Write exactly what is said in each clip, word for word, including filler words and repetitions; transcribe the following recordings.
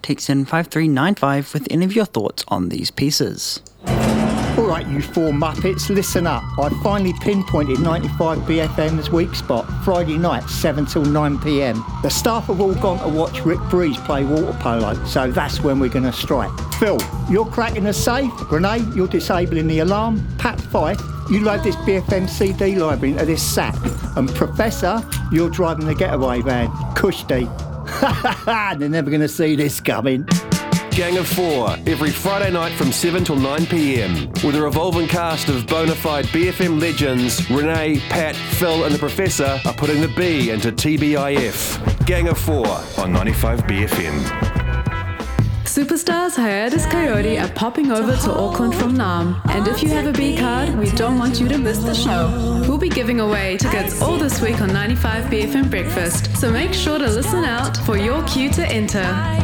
text in five three nine five with any of your thoughts on these pieces. Alright, you four Muppets, listen up. I finally pinpointed ninety-five B F M's weak spot, Friday night, seven till nine p m. The staff have all gone to watch Rick Breeze play water polo, so that's when we're going to strike. Phil, you're cracking the safe. Renee, you're disabling the alarm. Pat Fife, you load this B F M C D library into this sack. And Professor, you're driving the getaway van. Kushti. Ha ha ha, they're never going to see this coming. Gang of Four, every Friday night from seven till nine p m, with a revolving cast of bona fide B F M legends. Renee, Pat, Phil and the Professor are putting the B into T B I F. Gang of Four on ninety-five B F M. Superstars Hiatus Coyote are popping over to Auckland from Naarm, and if you have a B card, we don't want you to miss the show. We'll be giving away tickets all this week on ninety-five B F M Breakfast, so make sure to listen out for your cue to enter.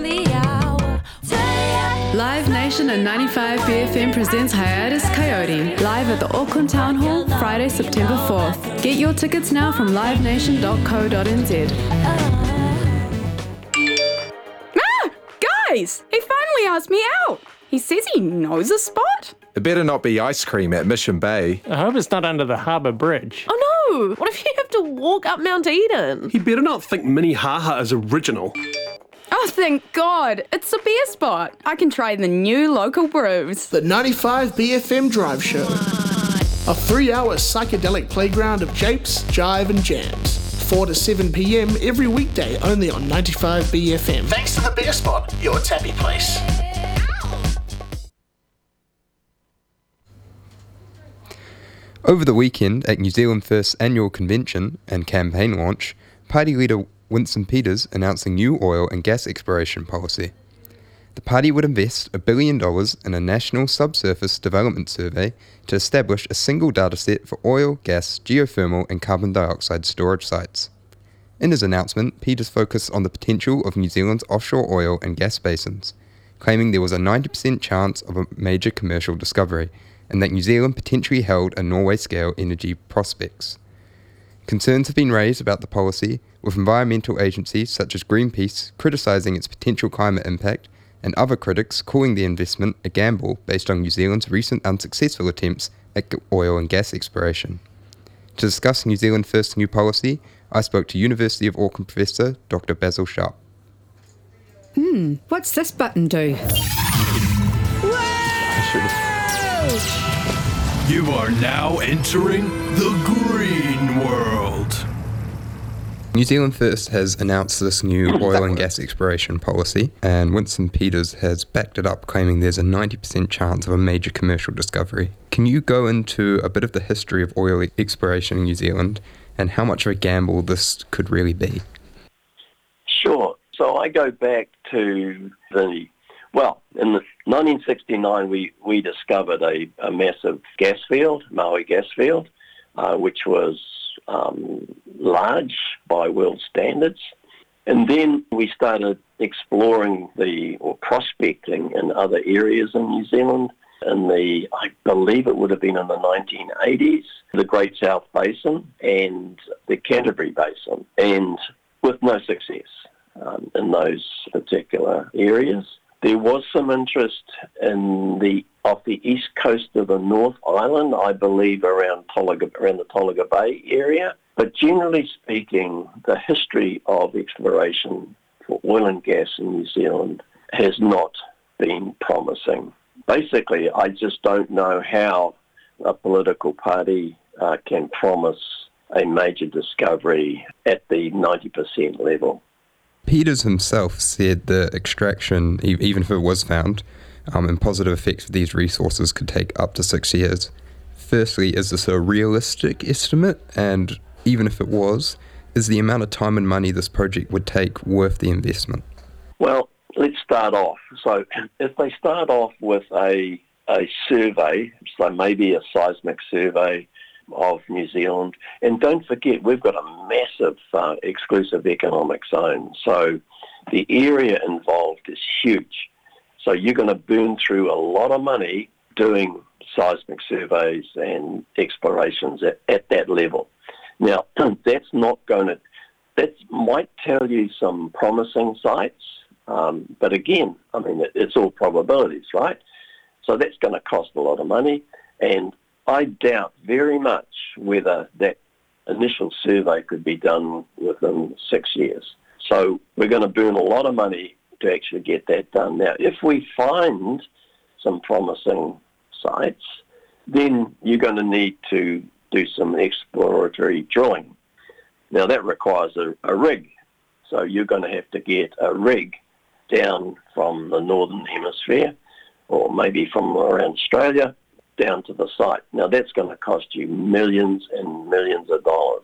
Live Nation and ninety-five B F M presents Hiatus Coyote, live at the Auckland Town Hall, Friday, September fourth. Get your tickets now from live nation dot co dot n z. Ah! Guys! He finally asked me out! He says he knows a spot? It better not be ice cream at Mission Bay. I hope it's not under the harbour bridge. Oh no! What if you have to walk up Mount Eden? He better not think Minnehaha is original. Oh, thank God. It's a beer spot. I can try the new local brews. The ninety-five B F M Drive Show. A three-hour psychedelic playground of japes, jive and jams. four to seven p m every weekday only on ninety-five B F M. Thanks to the beer spot, your tappy place. Over the weekend at New Zealand First's annual convention and campaign launch, party leader Winston Peters announced a new oil and gas exploration policy. The party would invest a billion dollars in a national subsurface development survey to establish a single dataset for oil, gas, geothermal and carbon dioxide storage sites. In his announcement, Peters focused on the potential of New Zealand's offshore oil and gas basins, claiming there was a ninety percent chance of a major commercial discovery, and that New Zealand potentially held a Norway-scale energy prospects. Concerns have been raised about the policy, with environmental agencies such as Greenpeace criticising its potential climate impact, and other critics calling the investment a gamble based on New Zealand's recent unsuccessful attempts at oil and gas exploration. To discuss New Zealand First's new policy, I spoke to University of Auckland Professor Doctor Basil Sharp. Hmm, what's this button do? You are now entering the green world. New Zealand First has announced this new oil and gas exploration policy, and Winston Peters has backed it up, claiming there's a ninety percent chance of a major commercial discovery. Can you go into a bit of the history of oil exploration in New Zealand and how much of a gamble this could really be? Sure. So I go back to the, well, in the nineteen sixty-nine we, we discovered a, a massive gas field, Maui gas field, uh, which was um, large by world standards. And then we started exploring the, or prospecting in other areas in New Zealand in the, I believe it would have been in the nineteen eighties, the Great South Basin and the Canterbury Basin, and with no success um, in those particular areas. There was some interest in the off the east coast of the North Island, I believe around Tolaga, around the Tolaga Bay area. But generally speaking, the history of exploration for oil and gas in New Zealand has not been promising. Basically, I just don't know how a political party uh, can promise a major discovery at the ninety percent level. Peters himself said that extraction, even if it was found, um, and positive effects of these resources could take up to six years. Firstly, is this a realistic estimate? And even if it was, is the amount of time and money this project would take worth the investment? Well, let's start off. So if they start off with a, a survey, so maybe a seismic survey of New Zealand, and don't forget we've got a massive uh, exclusive economic zone, so the area involved is huge. So you're going to burn through a lot of money doing seismic surveys and explorations at, at that level. Now, that's not going to, that might tell you some promising sites, Um, but again, I mean, it, it's all probabilities, right? So that's going to cost a lot of money, and I doubt very much whether that initial survey could be done within six years. So we're going to burn a lot of money to actually get that done. Now, if we find some promising sites, then you're going to need to do some exploratory drilling. Now, that requires a, a rig. So you're going to have to get a rig down from the Northern Hemisphere, or maybe from around Australia, down to the site. Now, that's going to cost you millions and millions of dollars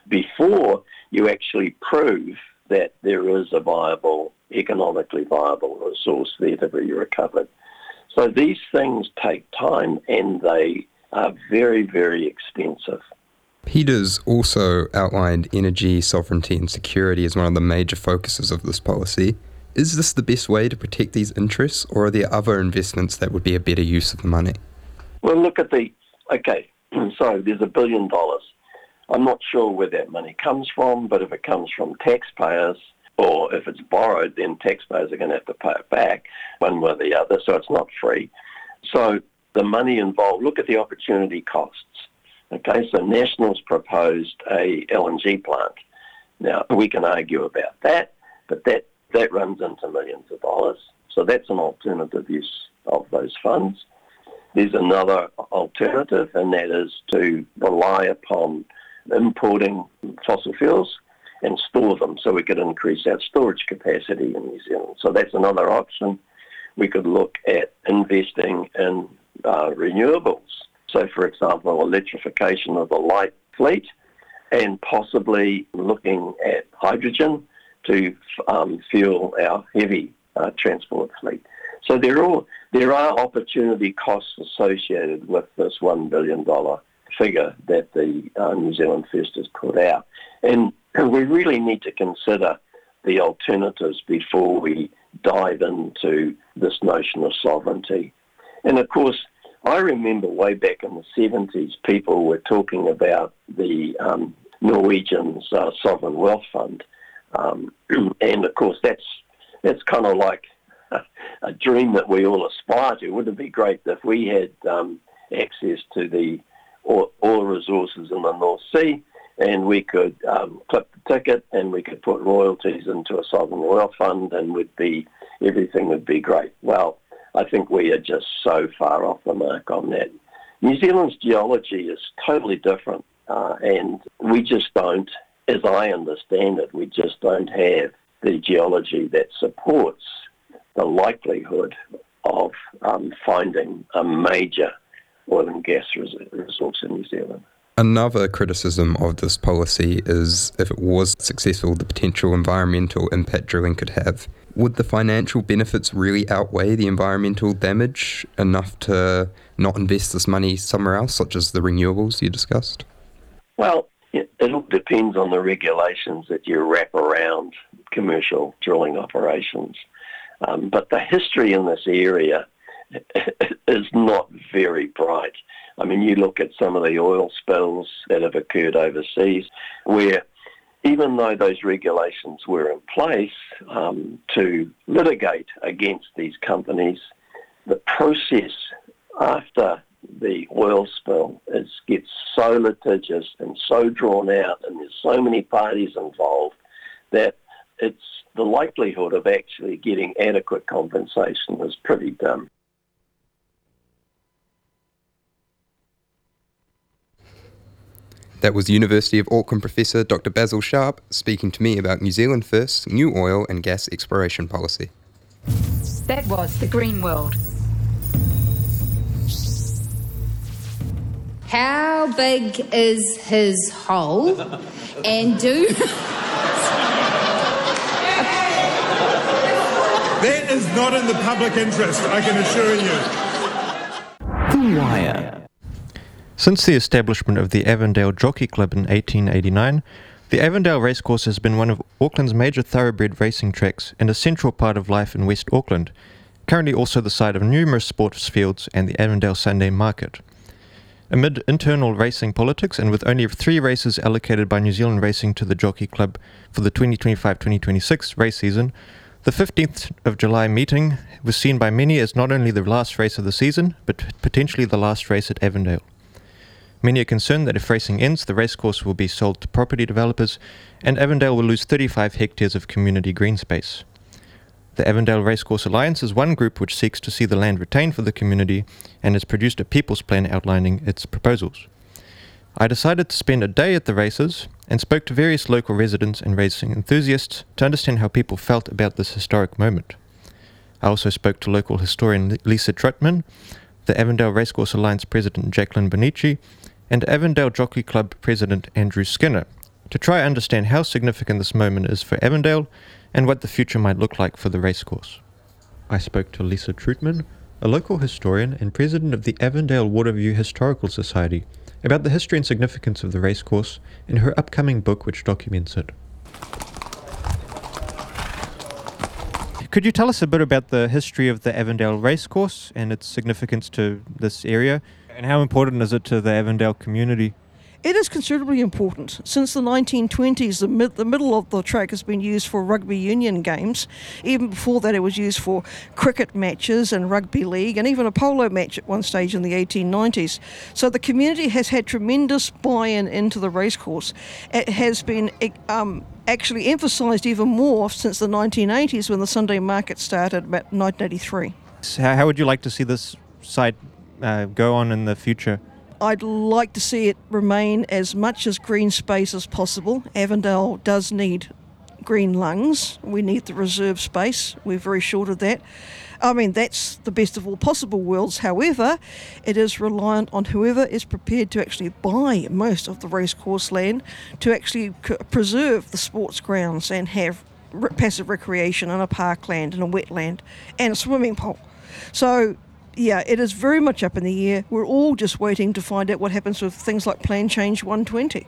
before you actually prove that there is a viable, economically viable resource there to be recovered. So these things take time, and they are very, very expensive. Peters also outlined energy sovereignty and security as one of the major focuses of this policy. Is this the best way to protect these interests, or are there other investments that would be a better use of the money? Well, look at the, okay, so there's a billion dollars. I'm not sure where that money comes from, but if it comes from taxpayers, or if it's borrowed, then taxpayers are going to have to pay it back one way or the other, so it's not free. So the money involved, look at the opportunity costs. Okay, so National's proposed a L N G plant. Now, we can argue about that, but that, that runs into millions of dollars. So that's an alternative use of those funds. There's another alternative, and that is to rely upon importing fossil fuels and store them so we could increase our storage capacity in New Zealand. So that's another option. We could look at investing in uh, renewables. So, for example, electrification of the light fleet, and possibly looking at hydrogen to um, fuel our heavy uh, transport fleet. So there are, there are opportunity costs associated with this one billion dollars figure that the uh, New Zealand First has put out. And we really need to consider the alternatives before we dive into this notion of sovereignty. And of course, I remember way back in the seventies, people were talking about the um, Norwegian's uh, Sovereign Wealth Fund. Um, and of course, that's that's kind of like a, a dream that we all aspire to. Wouldn't it be great if we had um, access to the oil, oil resources in the North Sea, and we could um, clip the ticket and we could put royalties into a sovereign wealth fund, and would be everything would be great. Well, I think we are just so far off the mark on that. New Zealand's geology is totally different, uh, and we just don't, as I understand it, we just don't have the geology that supports the likelihood of um, finding a major oil and gas res- resource in New Zealand. Another criticism of this policy is, if it was successful, the potential environmental impact drilling could have. Would the financial benefits really outweigh the environmental damage enough to not invest this money somewhere else, such as the renewables you discussed? Well, it, it all depends on the regulations that you wrap around commercial drilling operations. Um, but the history in this area is not very bright. I mean, you look at some of the oil spills that have occurred overseas, where even though those regulations were in place um, to litigate against these companies, the process after the oil spill is, gets so litigious and so drawn out, and there's so many parties involved that it's the likelihood of actually getting adequate compensation is pretty dim. That was University of Auckland professor Doctor Basil Sharp speaking to me about New Zealand First's new oil and gas exploration policy. That was The Green World. How big is his hole? And do... That is not in the public interest, I can assure you. The Wire. Since the establishment of the Avondale Jockey Club in eighteen eighty-nine, the Avondale Racecourse has been one of Auckland's major thoroughbred racing tracks and a central part of life in West Auckland, currently also the site of numerous sports fields and the Avondale Sunday Market. Amid internal racing politics, and with only three races allocated by New Zealand Racing to the Jockey Club for the twenty twenty-five twenty twenty-six race season, The fifteenth of July meeting was seen by many as not only the last race of the season, but potentially the last race at Avondale. Many are concerned that if racing ends, the racecourse will be sold to property developers, and Avondale will lose thirty-five hectares of community green space. The Avondale Racecourse Alliance is one group which seeks to see the land retained for the community and has produced a people's plan outlining its proposals. I decided to spend a day at the races and spoke to various local residents and racing enthusiasts to understand how people felt about this historic moment. I also spoke to local historian Lisa Trutman, the Avondale Racecourse Alliance President Jacqueline Bonici, and Avondale Jockey Club President Andrew Skinner to try to understand how significant this moment is for Avondale and what the future might look like for the racecourse. I spoke to Lisa Trutman, a local historian and president of the Avondale Waterview Historical Society, about the history and significance of the racecourse in her upcoming book which documents it. Could you tell us a bit about the history of the Avondale Racecourse and its significance to this area, and how important is it to the Avondale community? It is considerably important. Since the nineteen twenties, the, mid- the middle of the track has been used for rugby union games. Even before that, it was used for cricket matches and rugby league, and even a polo match at one stage in the eighteen nineties. So the community has had tremendous buy-in into the racecourse. It has been um, actually emphasised even more since the nineteen eighties, when the Sunday market started about nineteen eighty-three. So how would you like to see this site uh, go on in the future? I'd like to see it remain as much as green space as possible. Avondale does need green lungs. We need the reserve space. We're very short of that. I mean, that's the best of all possible worlds. However, it is reliant on whoever is prepared to actually buy most of the racecourse land to actually c- preserve the sports grounds and have re- passive recreation and a parkland and a wetland and a swimming pool. So, yeah, it is very much up in the air. We're all just waiting to find out what happens with things like Plan Change one twenty.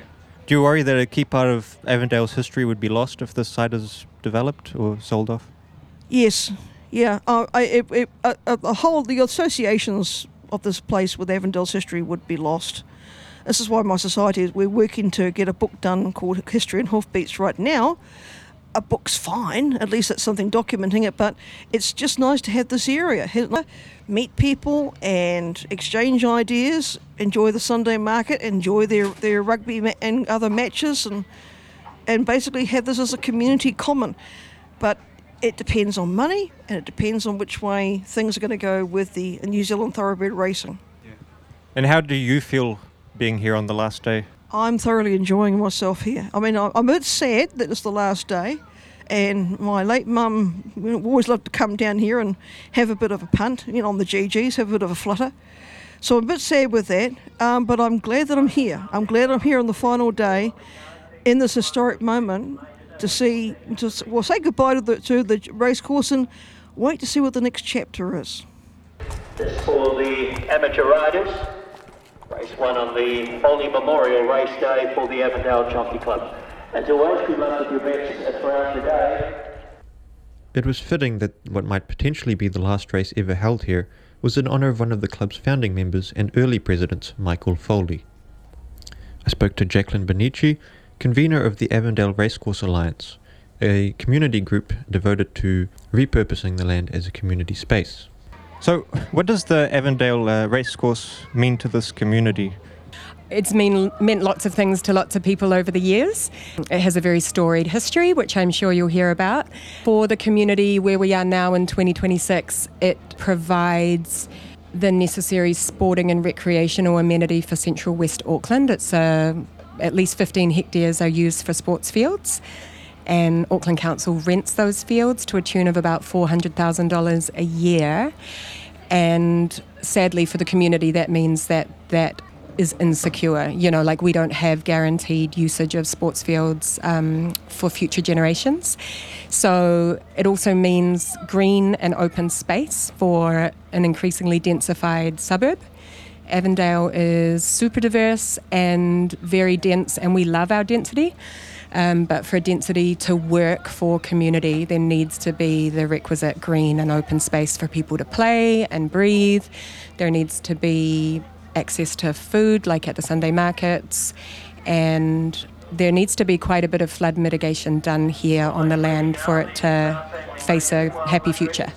Do you worry that a key part of Avondale's history would be lost if this site is developed or sold off? Yes, yeah. Uh, I, it, it, uh, uh, the whole the associations of this place with Avondale's history would be lost. This is why my society is we're working to get a book done called History and Hoofbeats right now. A book's fine, at least it's something documenting it, but it's just nice to have this area. Meet people and exchange ideas, enjoy the Sunday market, enjoy their, their rugby ma- and other matches, and and basically have this as a community common. But it depends on money, and it depends on which way things are going to go with the New Zealand thoroughbred racing. Yeah. And how do you feel being here on the last day? I'm thoroughly enjoying myself here. I mean, I'm a bit sad that it's the last day, and my late mum always loved to come down here and have a bit of a punt, you know, on the G Gs, have a bit of a flutter. So I'm a bit sad with that, um, but I'm glad that I'm here. I'm glad I'm here on the final day in this historic moment to see, to well, say goodbye to the, to the racecourse and wait to see what the next chapter is. This for the amateur riders. Race one on the only memorial race day for the Avondale Jockey Club. As always, good luck with your bets throughout the day. It was fitting that what might potentially be the last race ever held here was in honour of one of the club's founding members and early presidents, Michael Foley. I spoke to Jacqueline Bonici, convener of the Avondale Racecourse Alliance, a community group devoted to repurposing the land as a community space. So, what does the Avondale uh, Racecourse mean to this community? It's mean, meant lots of things to lots of people over the years. It has a very storied history, which I'm sure you'll hear about. For the community where we are now in twenty twenty-six, it provides the necessary sporting and recreational amenity for central West Auckland. It's uh, at least fifteen hectares are used for sports fields, and Auckland Council rents those fields to a tune of about four hundred thousand dollars a year. And sadly for the community, that means that that is insecure. You know, like we don't have guaranteed usage of sports fields um, for future generations. So it also means green and open space for an increasingly densified suburb. Avondale is super diverse and very dense, and we love our density. Um, but for density to work for community, there needs to be the requisite green and open space for people to play and breathe. There needs to be access to food, like at the Sunday markets, and there needs to be quite a bit of flood mitigation done here on the land for it to face a happy future.